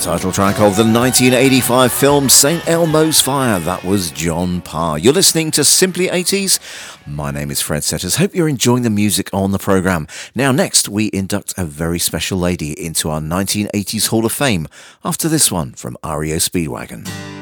title track of the 1985 film St. Elmo's Fire. That was John Parr. You're listening to Simply 80s. My name is Fred Setters. Hope you're enjoying the music on the programme. Now, next, we induct a very special lady into our 1980s Hall of Fame after this one from REO Speedwagon.